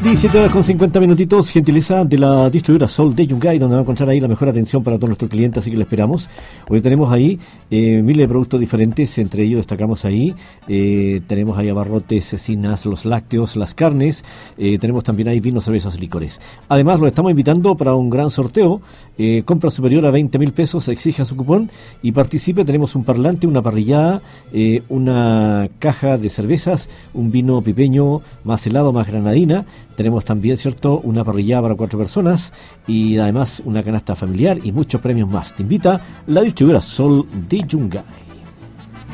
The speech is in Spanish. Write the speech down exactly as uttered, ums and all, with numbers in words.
diecisiete horas con cincuenta minutitos, gentileza de la distribuidora Sol de Yungay, donde va a encontrar ahí la mejor atención para todos nuestros clientes, así que le esperamos. Hoy tenemos ahí eh, miles de productos diferentes, entre ellos destacamos ahí, eh, tenemos ahí abarrotes, cecinas, los lácteos, las carnes, eh, tenemos también ahí vinos, cervezas y licores. Además, lo estamos invitando para un gran sorteo, eh, compra superior a veinte mil pesos, exija su cupón y participe. Tenemos un parlante, una parrillada, eh, una caja de cervezas, un vino pipeño más helado, más granadina. Tenemos también, ¿cierto?, una parrillada para cuatro personas y además una canasta familiar y muchos premios más. Te invita la distribuidora Sol de Yungay.